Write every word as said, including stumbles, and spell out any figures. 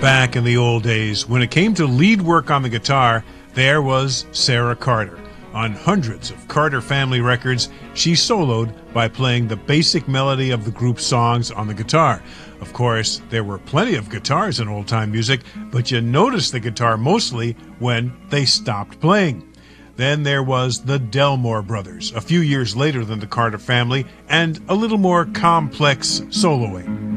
Back in the old days, when it came to lead work on the guitar, there was Sarah Carter. On hundreds of Carter family records, she soloed by playing the basic melody of the group's songs on the guitar. Of course, there were plenty of guitars in old-time music, but you noticed the guitar mostly when they stopped playing. Then there was the Delmore Brothers, a few years later than the Carter family, and a little more complex soloing.